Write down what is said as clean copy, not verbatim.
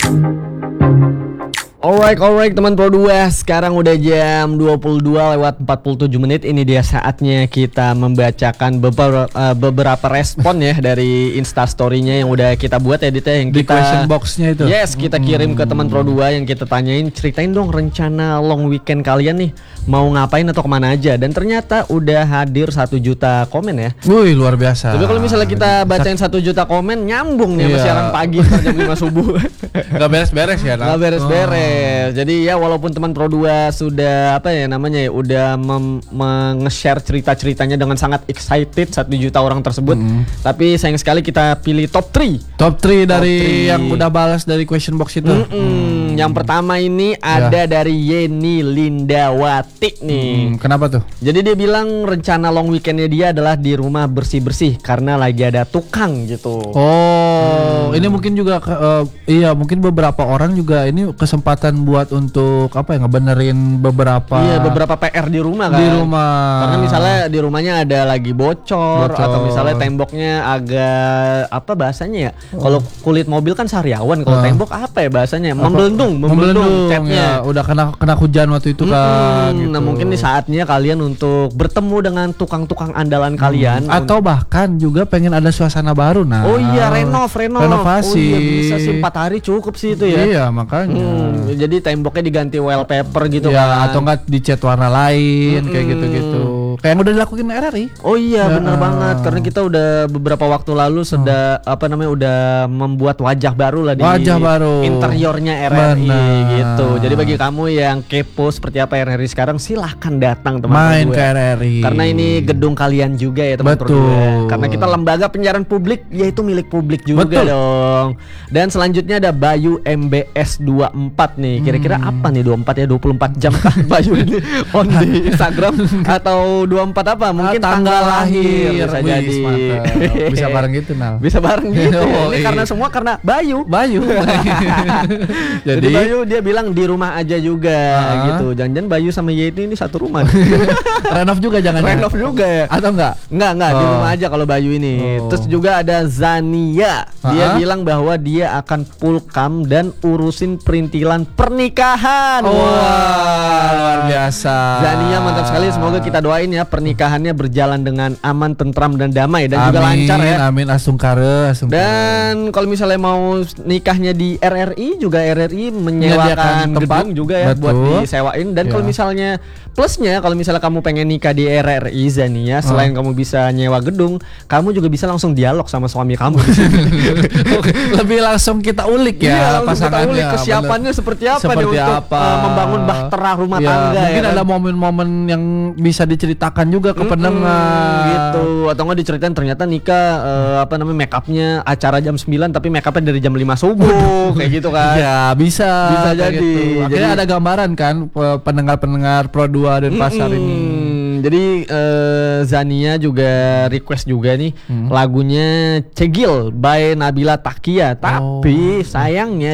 Alright teman Pro 2, sekarang udah jam 22:47. Ini dia saatnya kita membacakan beberapa respon ya dari Instastory-nya yang udah kita buat editnya, yang di kita question box-nya itu. Yes, kita kirim ke teman Pro 2 yang kita tanyain, ceritain dong rencana long weekend kalian nih, mau ngapain atau kemana aja. Dan ternyata udah hadir 1 juta komen ya. Wih, luar biasa. Tapi kalau misalnya kita bacain 1 juta komen, nyambung nih sama Iya. siaran pagi jam 5 subuh. Gak beres-beres ya, Nggak beres-beres. Jadi ya walaupun teman Pro 2 sudah udah nge-share cerita-ceritanya dengan sangat excited 1 juta orang tersebut, tapi sayang sekali kita pilih top 3. Top 3 dari 3. yang udah balas dari question box itu. Yang pertama ini ada dari Yeni Lindawati nih. Kenapa tuh? Jadi dia bilang rencana long weekendnya dia adalah di rumah bersih-bersih karena lagi ada tukang gitu. Oh, ini mungkin juga mungkin beberapa orang juga ini kesempatan buat untuk ngebenerin beberapa PR di rumah kan. Di rumah. Karena misalnya di rumahnya ada lagi bocor. Atau misalnya temboknya agak bahasanya ya? Kalau kulit mobil kan sariawan, kalau tembok bahasanya? Membelendung catnya. Ya, udah kena hujan waktu itu kan. Gitu. Nah, mungkin di saatnya kalian untuk bertemu dengan tukang-tukang andalan kalian, atau bahkan juga pengen ada suasana baru. Nah. Oh iya, renovasi. Oh iya, bisa sih 4 hari cukup sih itu ya. Iya, makanya. Jadi temboknya diganti wallpaper gitu ya, kan. atau enggak dicat warna lain kayak gitu-gitu. Kayak yang udah dilakuin RRI. Oh iya, benar banget. Karena kita udah beberapa waktu lalu udah membuat wajah baru lah di interiornya RRI gitu. Jadi bagi kamu yang kepo seperti apa RRI sekarang, silahkan datang teman-teman. Main ke RRI. Karena ini gedung kalian juga ya teman-teman. Betul. Karena kita lembaga penyiaran publik, yaitu milik publik juga. Betul dong. Dan selanjutnya ada Bayu MBS 24 nih. Kira-kira apa nih 24 ya, 24 jam kah Bayu ini on di Instagram atau 24 apa? Mungkin tanggal lahir bisa jadi. Bisa bareng gitu, Nal. Bisa bareng gitu. Oh, Ini karena semua karena Bayu. Jadi Bayu dia bilang di rumah aja juga gitu. Jangan-jangan Bayu sama Yeti ini satu rumah. Renov juga jangan. Renov juga ya. Atau enggak? Enggak, di rumah aja kalau Bayu ini. Terus juga ada Zania. Dia bilang bahwa dia akan full cam dan urusin perintilan pernikahan. Wah, luar biasa. Zania mantap sekali. Semoga kita doain ya pernikahannya berjalan dengan aman, tentram dan damai dan juga lancar ya. Amin, asungkare. Dan kalau misalnya mau nikahnya di RRI juga, RRI menyewakan tempat gedung juga ya. Betul. Buat disewain. Dan kalau misalnya plusnya, kalau misalnya kamu pengen nikah di RRI Zania, selain kamu bisa nyewa gedung, kamu juga bisa langsung dialog sama suami kamu di sini. Lebih langsung kita ulik ya pasangannya. Kita ulik kesiapannya seperti apa nih untuk membangun bahtera rumah tangga. Mungkin ada momen-momen yang bisa diceritakan juga ke pendengar gitu. Atau enggak diceritain ternyata nikah make upnya acara jam 9 tapi make upnya dari jam 5 subuh kayak gitu kan. Ya bisa jadi gitu. Akhirnya ada gambaran kan pendengar-pendengar Pro 2 dan pasar ini. Jadi Zania juga request juga nih lagunya Cegil by Nabila Takia. Tapi sayangnya